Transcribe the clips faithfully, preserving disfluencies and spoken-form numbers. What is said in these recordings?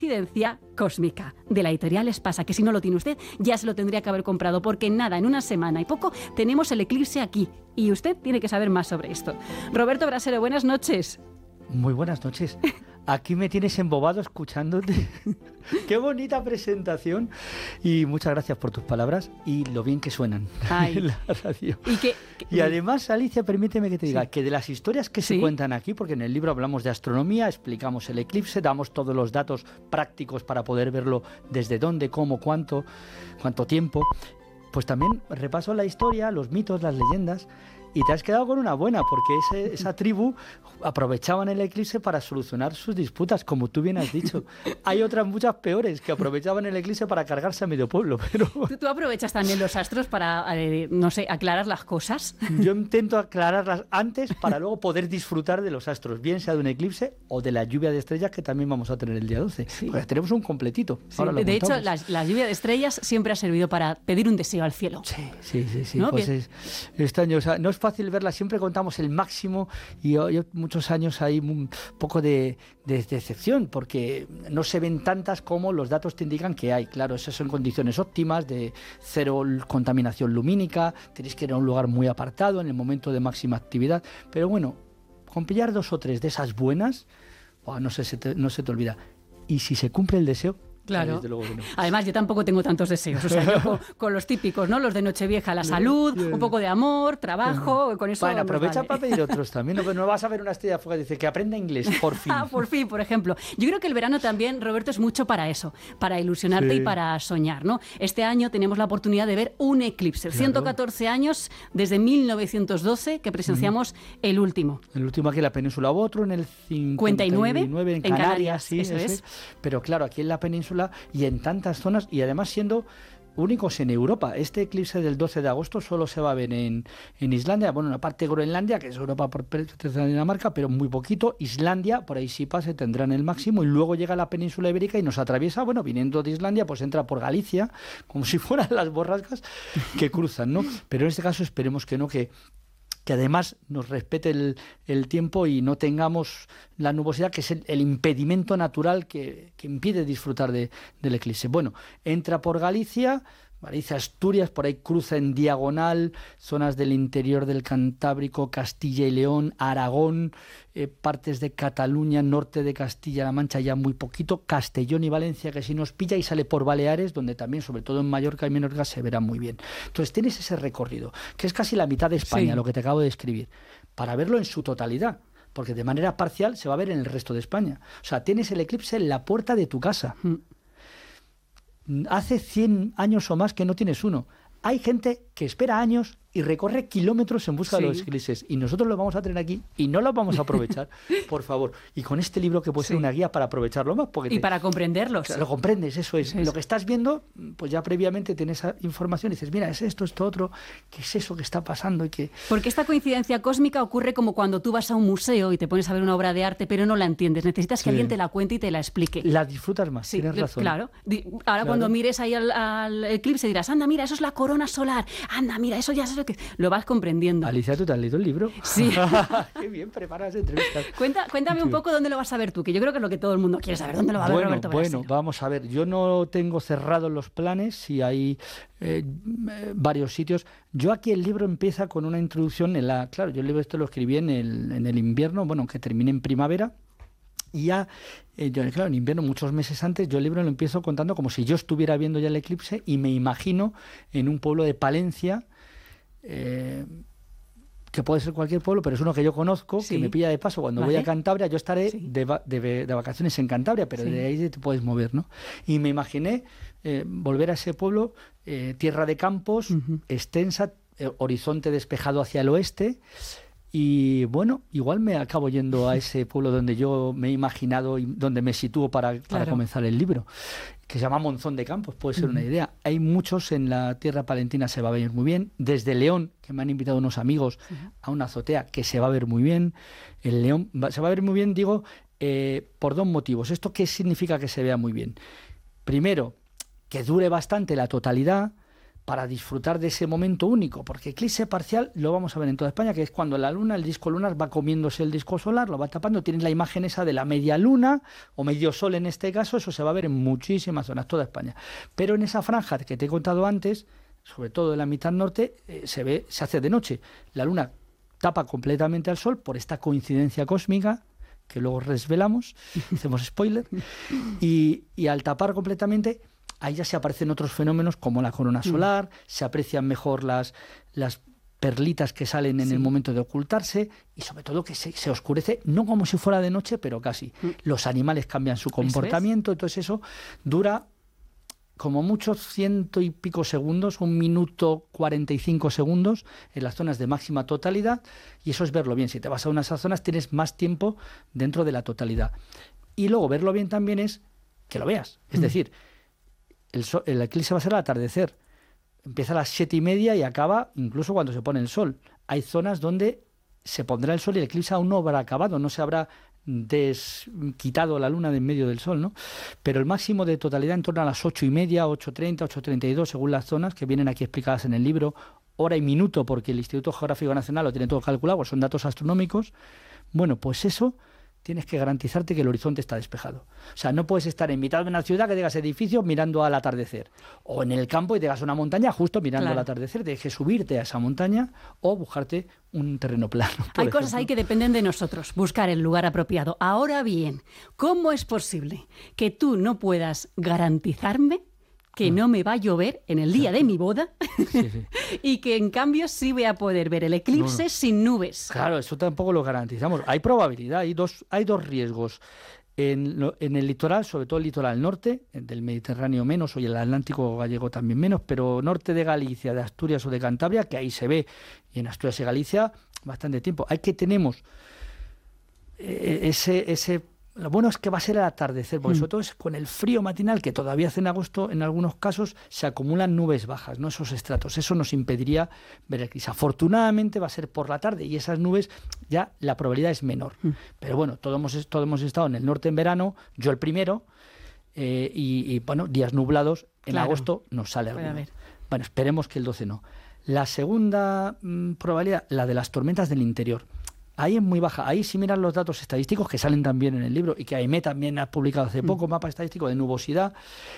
Coincidencia cósmica, de la editorial Espasa, que si no lo tiene usted ya se lo tendría que haber comprado, porque nada, en una semana y poco tenemos el eclipse aquí y usted tiene que saber más sobre esto. Roberto Brasero, buenas noches. Muy buenas noches. Aquí me tienes embobado escuchándote. Qué bonita presentación. Y muchas gracias por tus palabras y lo bien que suenan en la radio. Y, que, que, y además, Alicia, permíteme que te diga sí. que de las historias que ¿Sí? se cuentan aquí, porque en el libro hablamos de astronomía, explicamos el eclipse, damos todos los datos prácticos para poder verlo desde dónde, cómo, cuánto, cuánto tiempo, pues también repaso la historia, los mitos, las leyendas. Y te has quedado con una buena, porque ese, esa tribu aprovechaban el eclipse para solucionar sus disputas, como tú bien has dicho. Hay otras muchas peores que aprovechaban el eclipse para cargarse a medio pueblo. Pero ¿Tú, tú aprovechas también los astros para, eh, no sé, aclarar las cosas? Yo intento aclararlas antes para luego poder disfrutar de los astros, bien sea de un eclipse o de la lluvia de estrellas que también vamos a tener el día doce. Sí. Porque tenemos un completito. Sí. Ahora lo de contamos. hecho, la, la lluvia de estrellas siempre ha servido para pedir un deseo al cielo. Sí, sí, sí. sí. ¿No? Pues es, este año, o sea, no es fácil verla, siempre contamos el máximo y yo, yo muchos años hay un poco de, de decepción porque no se ven tantas como los datos te indican que hay. Claro, esas son condiciones óptimas de cero contaminación lumínica, tenéis que ir a un lugar muy apartado en el momento de máxima actividad, pero bueno, con pillar dos o tres de esas buenas, oh, no, sé, se te, no se te olvida. Y si se cumple el deseo, claro. Desde luego que no. Además, yo tampoco tengo tantos deseos. O sea, yo con, con los típicos, ¿no? Los de Nochevieja, la salud, un poco de amor, trabajo, con eso. Bueno, aprovecha vale. para pedir otros también. No, no vas a ver una estrella fugaz, dice que aprenda inglés, por fin. Ah, por fin, por ejemplo. Yo creo que el verano también, Roberto, es mucho para eso, para ilusionarte sí. y para soñar, ¿no? Este año tenemos la oportunidad de ver un eclipse. Claro. ciento catorce años desde mil novecientos doce que presenciamos mm. el último. El último aquí en la península, hubo otro en el cincuenta y nueve, en Canarias, en Canarias sí, eso ese. es. Pero claro, aquí en la península y en tantas zonas, y además siendo únicos en Europa. Este eclipse del doce de agosto solo se va a ver en, en Islandia, bueno, una parte de Groenlandia, que es Europa por de Dinamarca, pero muy poquito. Islandia, por ahí sí pasa, tendrán el máximo, y luego llega a la península ibérica y nos atraviesa, bueno, viniendo de Islandia, pues entra por Galicia, como si fueran las borrascas que cruzan, ¿no? Pero en este caso esperemos que no, que que además nos respete el, el tiempo y no tengamos la nubosidad, que es el, el impedimento natural que, que impide disfrutar de, del eclipse. Bueno, entra por Galicia, Galicia, Asturias, por ahí cruza en diagonal, zonas del interior del Cantábrico, Castilla y León, Aragón, eh, partes de Cataluña, norte de Castilla-La Mancha, ya muy poquito, Castellón y Valencia, que si nos pilla, y sale por Baleares, donde también, sobre todo en Mallorca y Menorca, se verá muy bien. Entonces tienes ese recorrido, que es casi la mitad de España, sí. Lo que te acabo de describir, para verlo en su totalidad, porque de manera parcial se va a ver en el resto de España. O sea, tienes el eclipse en la puerta de tu casa. Mm. Hace cien años o más que no tienes uno. Hay gente que espera años y recorre kilómetros en busca sí. de los eclipses, y nosotros lo vamos a tener aquí y no lo vamos a aprovechar, por favor. Y con este libro que puede ser sí. una guía para aprovecharlo más. Porque y te, para comprenderlos. O sea, lo comprendes, eso es. Sí. Lo que estás viendo, pues ya previamente tienes esa información y dices, mira, es esto, esto, otro, ¿qué es eso que está pasando? Y que... Porque esta coincidencia cósmica ocurre como cuando tú vas a un museo y te pones a ver una obra de arte, pero no la entiendes. Necesitas que sí. alguien te la cuente y te la explique. La disfrutas más, sí, tienes razón. Claro. Ahora claro. cuando mires ahí al, al eclipse dirás, anda, mira, eso es la corona solar. Anda, mira, eso ya es lo que... Lo vas comprendiendo. Alicia, ¿tú te has leído el libro? Sí. Qué bien preparas entrevistas. Cuenta, cuéntame un poco dónde lo vas a ver tú, que yo creo que es lo que todo el mundo quiere saber. ¿Dónde lo va a ver bueno, Roberto Brasero? Bueno, vamos a ver. Yo no tengo cerrados los planes, si hay eh, varios sitios. Yo aquí el libro empieza con una introducción en la... Claro, yo el libro este lo escribí en el, en el invierno, bueno, que termine en primavera. Y ya, eh, yo, claro, en invierno, muchos meses antes, yo el libro lo empiezo contando como si yo estuviera viendo ya el eclipse y me imagino en un pueblo de Palencia, Eh, que puede ser cualquier pueblo, pero es uno que yo conozco, sí. que me pilla de paso. Cuando ¿Vale? voy a Cantabria, yo estaré sí. de, de, de vacaciones en Cantabria, pero sí. de ahí te puedes mover, ¿no? Y me imaginé eh, volver a ese pueblo, eh, tierra de campos, uh-huh. extensa, eh, horizonte despejado hacia el oeste. Y bueno, igual me acabo yendo a ese pueblo donde yo me he imaginado y donde me sitúo para, para claro. comenzar el libro, que se llama Monzón de Campos, puede ser uh-huh. una idea. Hay muchos en la tierra palentina, se va a ver muy bien. Desde León, que me han invitado unos amigos uh-huh. a una azotea, que se va a ver muy bien. El León va, se va a ver muy bien, digo, eh, por dos motivos. ¿Esto qué significa que se vea muy bien? Primero, que dure bastante la totalidad, para disfrutar de ese momento único, porque eclipse parcial lo vamos a ver en toda España, que es cuando la luna, el disco lunar va comiéndose el disco solar, lo va tapando, tienes la imagen esa de la media luna, o medio sol en este caso, eso se va a ver en muchísimas zonas, toda España. Pero en esa franja que te he contado antes, sobre todo en la mitad norte, eh, se ve, se hace de noche. La luna tapa completamente al sol por esta coincidencia cósmica, que luego resvelamos, hacemos spoiler, y, y al tapar completamente, ahí ya se aparecen otros fenómenos como la corona solar, mm. se aprecian mejor las, las perlitas que salen en sí. el momento de ocultarse, y sobre todo que se, se oscurece, no como si fuera de noche, pero casi. Mm. Los animales cambian su comportamiento, entonces eso dura como mucho ciento y pico segundos, un minuto cuarenta y cinco segundos en las zonas de máxima totalidad, y eso es verlo bien. Si te vas a unas zonas tienes más tiempo dentro de la totalidad. Y luego verlo bien también es que lo veas. Es mm. decir, el, sol, el eclipse va a ser al atardecer. Empieza a las siete y media y acaba incluso cuando se pone el sol. Hay zonas donde se pondrá el sol y el eclipse aún no habrá acabado, no se habrá desquitado la luna de en medio del sol, ¿no? Pero el máximo de totalidad en torno a las ocho y media, ocho treinta, ocho treinta y dos, según las zonas que vienen aquí explicadas en el libro, hora y minuto, porque el Instituto Geográfico Nacional lo tiene todo calculado, son datos astronómicos. Bueno, pues eso tienes que garantizarte que el horizonte está despejado. O sea, no puedes estar en mitad de una ciudad que tengas edificios mirando al atardecer, o en el campo y tengas una montaña justo mirando claro. al atardecer. Tienes que subirte a esa montaña o buscarte un terreno plano. Hay ejemplo. cosas ahí que dependen de nosotros, buscar el lugar apropiado. Ahora bien, ¿cómo es posible que tú no puedas garantizarme que no me va a llover en el día de mi boda sí, sí. y que en cambio sí voy a poder ver el eclipse no, no. sin nubes? Claro, eso tampoco lo garantizamos. Hay probabilidad, hay dos, hay dos riesgos. En, lo, en el litoral, sobre todo el litoral norte, del Mediterráneo menos, o el Atlántico gallego también menos, pero norte de Galicia, de Asturias o de Cantabria, que ahí se ve, y en Asturias y Galicia, bastante tiempo. Hay que tenemos eh, ese... ese Lo bueno es que va a ser al atardecer, porque mm. sobre todo es con el frío matinal que todavía hace en agosto, en algunos casos se acumulan nubes bajas, no esos estratos. Eso nos impediría ver el eclipse. Afortunadamente va a ser por la tarde y esas nubes ya la probabilidad es menor. Mm. Pero bueno, todos hemos, todos hemos estado en el norte en verano, yo el primero, eh, y, y bueno, días nublados, en claro. agosto nos sale alguno. Haber. Bueno, esperemos que el doce no. La segunda mmm, probabilidad, la de las tormentas del interior. Ahí es muy baja. Ahí si miran los datos estadísticos que salen también en el libro y que A I M E también ha publicado hace poco, mm. mapa estadístico de nubosidad,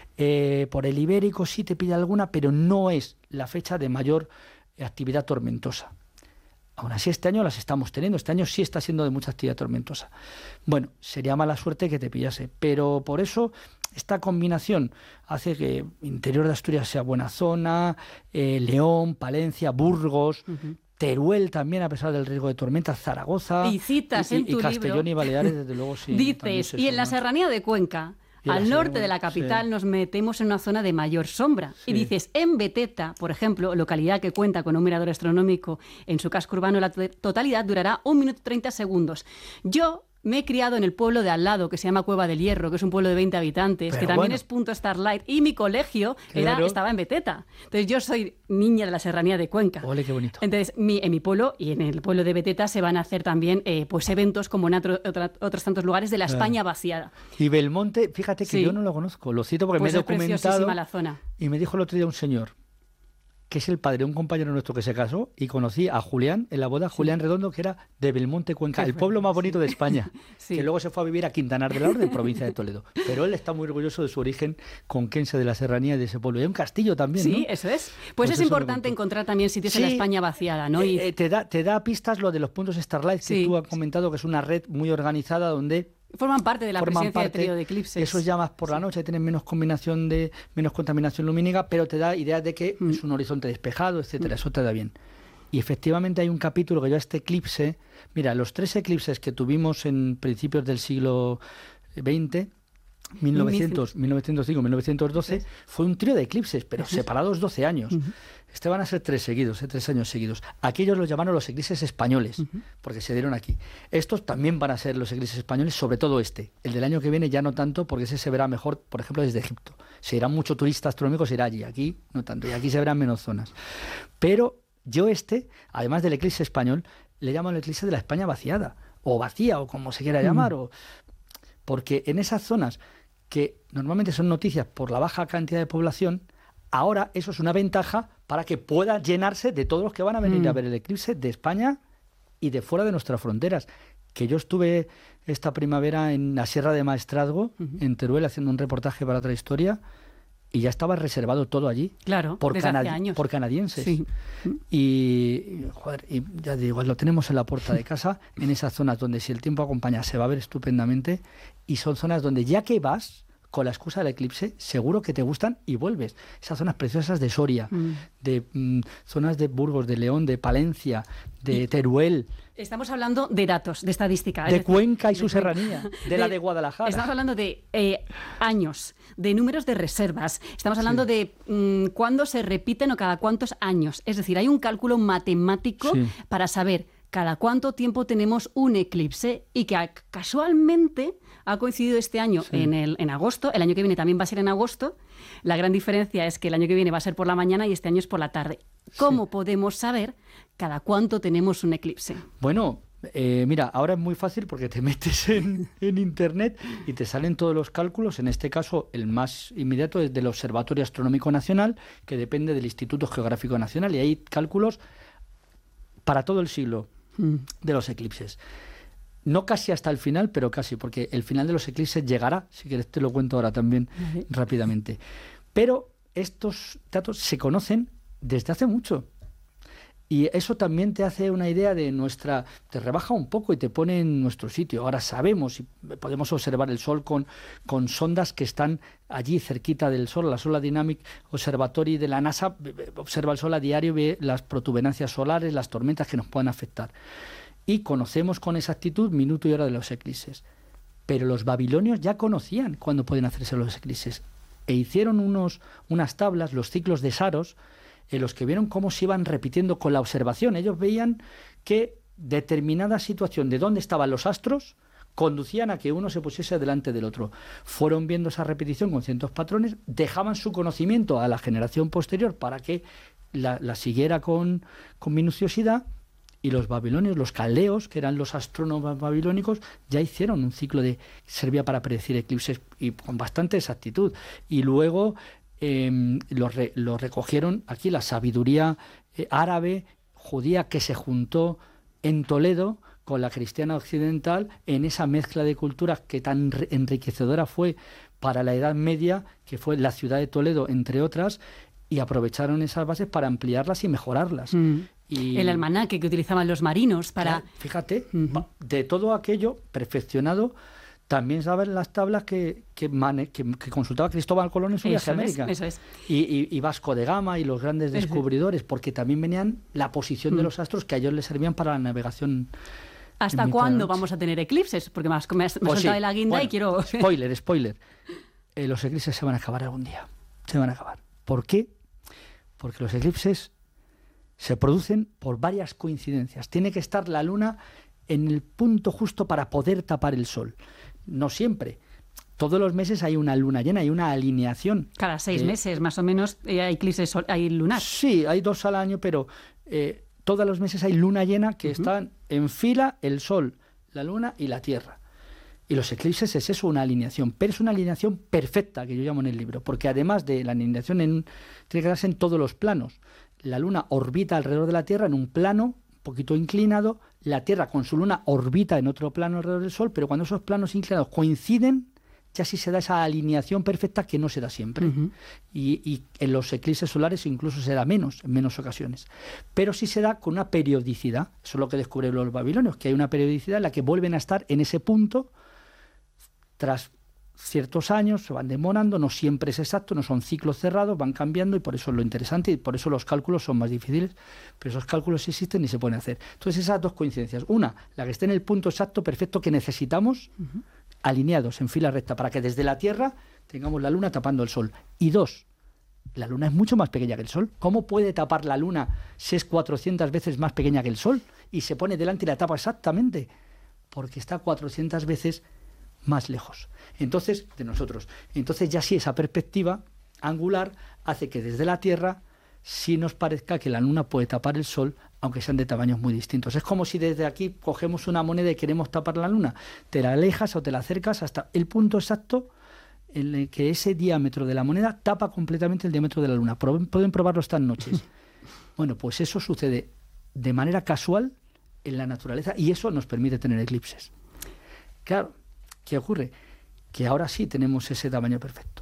eh, por el Ibérico sí te pide alguna, pero no es la fecha de mayor actividad tormentosa. Aún así este año las estamos teniendo, este año sí está siendo de mucha actividad tormentosa. Bueno, sería mala suerte que te pillase, pero por eso esta combinación hace que interior de Asturias sea buena zona, eh, León, Palencia, Burgos... Uh-huh. Teruel también, a pesar del riesgo de tormentas, Zaragoza y, citas y, en y, tu y Castellón libro, y Baleares, desde luego sí. Dices, y en la serranía de Cuenca, al norte de la capital, sí. nos metemos en una zona de mayor sombra. Sí. Y dices, en Beteta, por ejemplo, localidad que cuenta con un mirador astronómico en su casco urbano, la totalidad durará un minuto treinta segundos. Yo... me he criado en el pueblo de al lado, que se llama Cueva del Hierro, que es un pueblo de veinte habitantes, pero que también bueno. es punto Starlight, y mi colegio era, claro. estaba en Beteta. Entonces yo soy niña de la serranía de Cuenca. Ole, qué bonito. Entonces mi, en mi pueblo y en el pueblo de Beteta se van a hacer también eh, pues eventos como en otro, otra, otros tantos lugares de la claro. España vaciada. Y Belmonte, fíjate que sí. yo no lo conozco, lo cito porque pues me he documentado. La zona. Y me dijo el otro día un señor, que es el padre de un compañero nuestro que se casó, y conocí a Julián en la boda, sí. Julián Redondo, que era de Belmonte, Cuenca, el pueblo más bonito sí. de España, sí. que luego se fue a vivir a Quintanar de la Orden, provincia de Toledo. Pero él está muy orgulloso de su origen conquense, de la serranía de ese pueblo. Y hay un castillo también, Sí, ¿no? eso es. Pues, pues es importante encontrar también sitios sí. en la España vaciada, ¿no? Y... Eh, te, da, te da pistas lo de los puntos Starlight, que sí. tú has comentado, que es una red muy organizada donde... Forman parte de la presencia de trío de eclipses. Eso ya más por sí. la noche, tienen menos combinación de menos contaminación lumínica, pero te da idea de que mm. es un horizonte despejado, etcétera. Mm. Eso te da bien. Y efectivamente hay un capítulo que ya este eclipse, mira, los tres eclipses que tuvimos en principios del siglo veinte, mil novecientos, mil novecientos cinco, mil novecientos doce, sí. fue un trío de eclipses, pero sí. separados doce años. Uh-huh. Este van a ser tres seguidos, eh, tres años seguidos. Aquellos los llamaron los eclipses españoles, uh-huh. porque se dieron aquí. Estos también van a ser los eclipses españoles, sobre todo este. El del año que viene ya no tanto, porque ese se verá mejor, por ejemplo, desde Egipto. Se irá mucho turista astronómico, se irá allí. Aquí no tanto, y aquí se verán menos zonas. Pero yo este, además del eclipse español, le llamo el eclipse de la España vaciada, o vacía, o como se quiera uh-huh. llamar, o... porque en esas zonas que normalmente son noticias por la baja cantidad de población, Ahora eso es una ventaja para que pueda llenarse de todos los que van a venir Mm. a ver el eclipse de España y de fuera de nuestras fronteras. Que yo estuve esta primavera en la Sierra de Maestrazgo, Ujú. en Teruel, haciendo un reportaje para otra historia, y ya estaba reservado todo allí. Claro, por, desde hace canadi- años. por canadienses. Sí. Y, joder, y ya digo, lo tenemos en la puerta de casa, en esas zonas donde si el tiempo acompaña se va a ver estupendamente, y son zonas donde ya que vas, con la excusa del eclipse, seguro que te gustan y vuelves. Esas zonas preciosas de Soria, Mm. de mm, zonas de Burgos, de León, de Palencia, de Y- Teruel, Estamos hablando de datos, de estadística. es de decir, Cuenca y de su Cuenca. serranía, de la de Guadalajara. Estamos hablando de eh, años, de números de reservas. Estamos hablando Sí. de mm, cuándo se repiten o cada cuántos años. Es decir, hay un cálculo matemático Sí. para saber cada cuánto tiempo tenemos un eclipse y que a- casualmente ha coincidido este año Sí. en, el, en agosto. El año que viene también va a ser en agosto. La gran diferencia es que el año que viene va a ser por la mañana y este año es por la tarde. ¿Cómo podemos saber cada cuánto tenemos un eclipse? Bueno, eh, mira, ahora es muy fácil porque te metes en, en internet y te salen todos los cálculos. En este caso, el más inmediato es del Observatorio Astronómico Nacional, que depende del Instituto Geográfico Nacional, y hay cálculos para todo el siglo Mm. de los eclipses. No casi hasta el final, pero casi, porque el final de los eclipses llegará, si quieres te lo cuento ahora también Vale. rápidamente. Pero estos datos se conocen desde hace mucho. Y eso también te hace una idea de nuestra... te rebaja un poco y te pone en nuestro sitio. Ahora sabemos y podemos observar el Sol con, con sondas que están allí cerquita del Sol. La Solar Dynamic Observatory de la NASA observa el Sol a diario, ve las protuberancias solares, las tormentas que nos puedan afectar. Y conocemos con exactitud minuto y hora de los eclipses. Pero los babilonios ya conocían cuándo pueden hacerse los eclipses. E hicieron unos, unas tablas, los ciclos de Saros, en los que vieron cómo se iban repitiendo con la observación. Ellos veían que determinada situación de dónde estaban los astros conducían a que uno se pusiese delante del otro. Fueron viendo esa repetición con ciertos patrones, dejaban su conocimiento a la generación posterior para que la, la siguiera con, con minuciosidad, y los babilonios, los caldeos, que eran los astrónomos babilónicos, ya hicieron un ciclo de servía para predecir eclipses y con bastante exactitud. Y luego eh, lo, re, lo recogieron aquí la sabiduría eh, árabe, judía, que se juntó en Toledo con la cristiana occidental en esa mezcla de culturas que tan enriquecedora fue para la Edad Media, que fue la ciudad de Toledo, entre otras, y aprovecharon esas bases para ampliarlas y mejorarlas. Mm. Y El almanaque que utilizaban los marinos para... claro, fíjate, Ujú. de todo aquello perfeccionado, también saben las tablas que, que, mane, que, que consultaba Cristóbal Colón en su viaje Eso a es, América. eso es. Y, y, y Vasco de Gama y los grandes Eso es. descubridores, porque también venían la posición de Mm. los astros que a ellos les servían para la navegación. ¿Hasta en mitad de cuándo la noche. vamos a tener eclipses? Porque me has, me has, me has Pues sí. soltado de la guinda Bueno, y quiero... Spoiler, spoiler. Eh, los eclipses se van a acabar algún día. Se van a acabar. ¿Por qué? Porque los eclipses se producen por varias coincidencias. Tiene que estar la luna en el punto justo para poder tapar el sol. No siempre. Todos los meses hay una luna llena, hay una alineación. Cada seis Eh, meses, más o menos, eh, hay eclipses sol- hay lunar. Sí, hay dos al año, pero eh, todos los meses hay luna llena que Ujú. están en fila el sol, la luna y la tierra. Y los eclipses es eso, una alineación, pero es una alineación perfecta, que yo llamo en el libro, porque además de la alineación en, tiene que darse en todos los planos. La luna orbita alrededor de la Tierra en un plano un poquito inclinado, la Tierra con su luna orbita en otro plano alrededor del Sol, pero cuando esos planos inclinados coinciden, ya sí se da esa alineación perfecta que no se da siempre. Ujú. Y, y en los eclipses solares incluso se da menos, en menos ocasiones. Pero sí se da con una periodicidad. Eso es lo que descubrieron los babilonios, que hay una periodicidad en la que vuelven a estar en ese punto tras ciertos años, se van demorando, no siempre es exacto, no son ciclos cerrados, van cambiando, y por eso es lo interesante, y por eso los cálculos son más difíciles, pero esos cálculos existen y se pueden hacer. Entonces esas dos coincidencias, una, la que esté en el punto exacto, perfecto, que necesitamos, uh-huh. alineados en fila recta, para que desde la Tierra tengamos la Luna tapando el Sol. Y dos, la Luna es mucho más pequeña que el Sol. ¿Cómo puede tapar la Luna si es cuatrocientas veces más pequeña que el Sol? Y se pone delante y la tapa exactamente, porque está cuatrocientas veces más lejos. Entonces, de nosotros. Entonces ya sí esa perspectiva angular hace que desde la Tierra sí nos parezca que la Luna puede tapar el Sol, aunque sean de tamaños muy distintos. Es como si desde aquí cogemos una moneda y queremos tapar la Luna. Te la alejas o te la acercas hasta el punto exacto en el que ese diámetro de la moneda tapa completamente el diámetro de la Luna. Pueden probarlo estas noches. Bueno, pues eso sucede de manera casual en la naturaleza y eso nos permite tener eclipses. Claro, ¿qué ocurre? Que ahora sí tenemos ese tamaño perfecto.